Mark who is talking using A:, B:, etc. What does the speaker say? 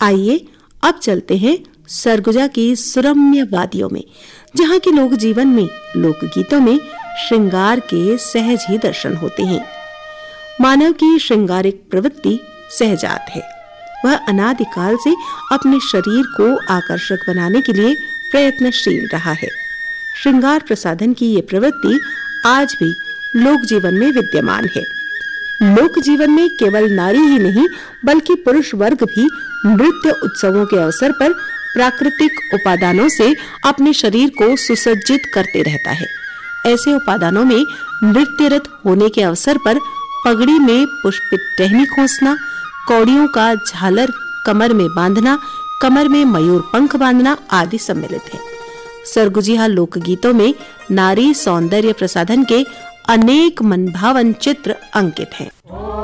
A: आइए अब चलते हैं सरगुजा की सुरम्य वादियों में, जहाँ के लोक जीवन में, लोकगीतों में श्रृंगार के सहज ही दर्शन होते हैं। मानव की श्रृंगारिक प्रवृत्ति सहजात है। वह अनादिकाल से अपने शरीर को आकर्षक बनाने के लिए प्रयत्नशील रहा है। श्रृंगार प्रसाधन की ये प्रवृत्ति आज भी लोक जीवन में विद्यमान है। लोक जीवन में केवल नारी ही नहीं बल्कि पुरुष वर्ग भी नृत्य उत्सवों के अवसर पर प्राकृतिक उपादानों से अपने शरीर को सुसज्जित करते रहता है। ऐसे उपादानों में नृत्यरत होने के अवसर पर पगड़ी में पुष्पित टहनी खोसना, कौड़ियों का झालर कमर में बांधना, कमर में मयूर पंख बांधना आदि सम्मिलित है। सरगुजिया लोकगीतों में नारी सौंदर्य प्रसाधन के अनेक मनभावन चित्र अंकित हैं।